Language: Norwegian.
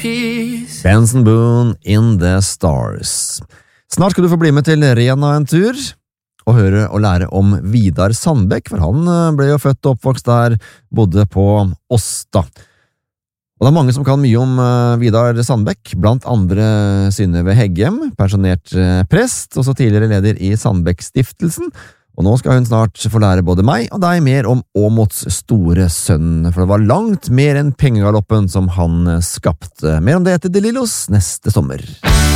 peace. Benson Boone, In the Stars. Snart skal du få bli med til Rena en tur, og høre og lære om Vidar Sandbekk, for han ble jo født og oppvokst der, bodde på Åsta. Og det er mange som kan mye om Vidar Sandbekk, blant andre Synnøve Heggem, pensjonert prest, og så tidligere leder i Sandbekk-stiftelsen. Og nå skal hun snart få lære både meg og deg mer om Åmots store sønn, for det var langt mer enn pengegaloppen som han skapte. Mer om det etter De Lillos neste sommer.